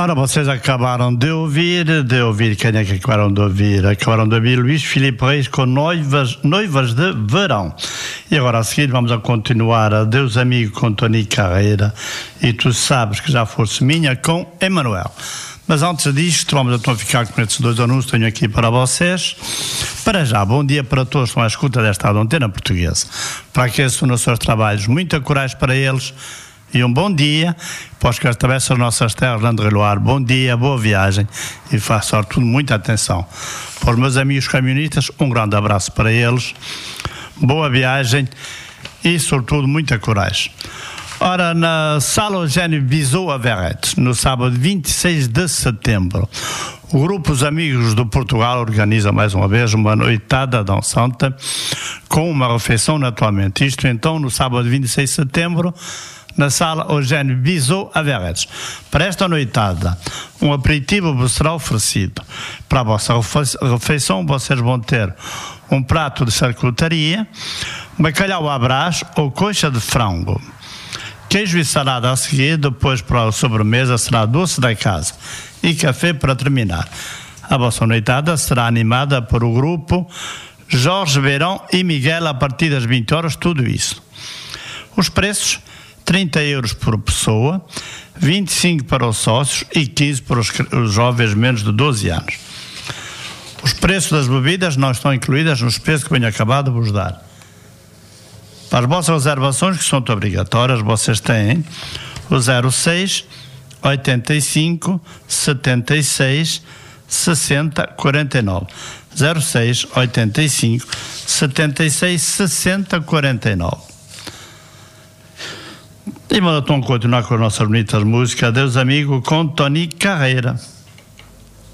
Ora, vocês acabaram de ouvir quem é que acabaram de ouvir? Acabaram de ouvir Luís Filipe Reis com Noivas de Verão. E agora a seguir vamos a continuar a Deus Amigo com Tony Carreira e Tu Sabes Que Já Foste Minha com Emanuel. Mas antes disto, vamos então ficar com estes dois anúncios que tenho aqui para vocês. Para já, bom dia para todos que estão à escuta desta antena portuguesa. Para aquecer nos seus trabalhos, muita coragem para eles. E um bom dia, para os que atravessam as nossas terras, Landre Loire, bom dia, boa viagem e façam sobretudo muita atenção. Para os meus amigos caminhonistas, um grande abraço para eles, boa viagem e sobretudo muita coragem. Ora, na Sala Eugênio Bizot a Verrete, no sábado 26 de setembro, o grupo Os Amigos do Portugal organiza mais uma vez uma noitada dançante com uma refeição naturalmente. Isto então no sábado 26 de setembro, na Sala Eugênio Bizot a Verretes. Para esta noitada, um aperitivo vos será oferecido. Para a vossa refeição, vocês vão ter um prato de charcutaria, bacalhau à brás ou coxa de frango, queijo e salada a seguir. Depois, para a sobremesa, será doce da casa e café para terminar. A vossa noitada será animada por o grupo Jorge Beirão e Miguel a partir das 20 horas, tudo isso. Os preços: 30 euros por pessoa, 25 para os sócios e 15 para os jovens menos de 12 anos. Os preços das bebidas não estão incluídas nos preços que venho acabado de vos dar. Para as vossas reservações, que são obrigatórias, vocês têm o 06 85 76 60 49. 06 85 76 60 49. E vamos então continuar com as nossas bonitas músicas. Deus Amigo com Tony Carreira.